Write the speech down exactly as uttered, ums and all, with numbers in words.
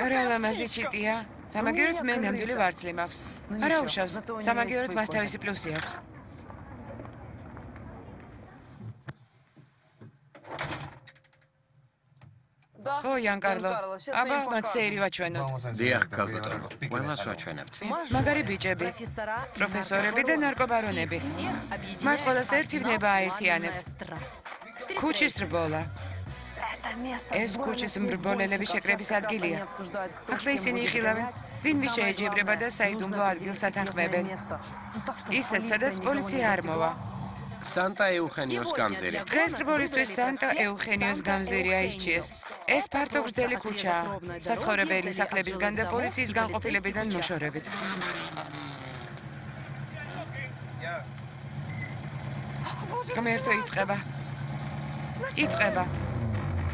რა ლამაზი ჩიტია. სამაგიეროდ მე ნამდვილი ვარცლი მაქვს. არა უშავს. სამაგიეროდ მას თავისი პლუსი აქვს. ხო, იანკარლო. აბა, მათ სეირი ვაჩვენოთ. დიახ, კალკოტონო. ყველას ვაჩვენებთ. მაგარი ბიჭები, პროფესორები და ნარკობარონები. მათ ყველას ერთი ვნება აერთიანებთ. ქუჩის რბოლა. ეს ქუჩის მრბოლელების შეკრების ადგილია. ახლა ისინი იხილავენ, ვინ ვის შეეჯიბრება და საიდუმლო ადგილს ათანხმებენ. ისეთ, სადაც პოლიცია არ მოვა. სანტა ეუხენიოს გამზირი. დღეს რბოლისთვის სანტა ეუხენიოს გამზირი აირჩიეს. ეს ფართოგრძელი ქუჩაა, საცხოვრებელი სახლებისგან და პოლიციის განყოფილებიდან მოშორებით. ღმერთო, იწყება. იწყება.